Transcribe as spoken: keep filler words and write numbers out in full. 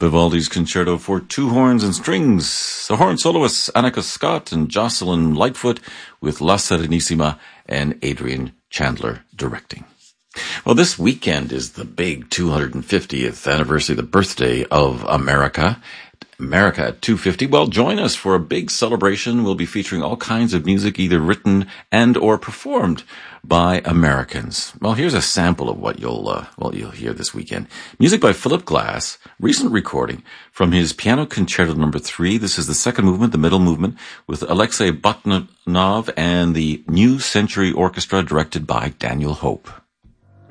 Vivaldi's Concerto for Two Horns and Strings. The horn soloists Annika Scott and Jocelyn Lightfoot with La Serenissima and Adrian Chandler directing. Well, this weekend is the big two hundred fiftieth anniversary, the birthday of America. America at two fifty. Well, join us for a big celebration. We'll be featuring all kinds of music, either written and or performed by Americans. Well, here's a sample of what you'll uh, well you'll hear this weekend. Music by Philip Glass, recent recording from his Piano Concerto Number Three. This is the second movement, the middle movement, with Alexei Botnov and the New Century Orchestra, directed by Daniel Hope.